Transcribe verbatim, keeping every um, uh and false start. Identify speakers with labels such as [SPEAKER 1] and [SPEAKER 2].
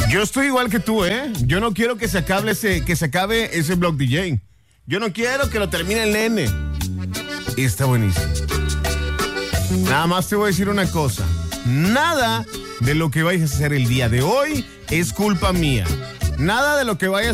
[SPEAKER 1] Yo estoy igual que tú, ¿eh? Yo no quiero que se acabe ese, que se acabe ese blog D J. Yo no quiero que lo termine el nene. Y está buenísimo. Nada más te voy a decir una cosa. Nada de lo que vayas a hacer el día de hoy es culpa mía. Nada de lo que vayas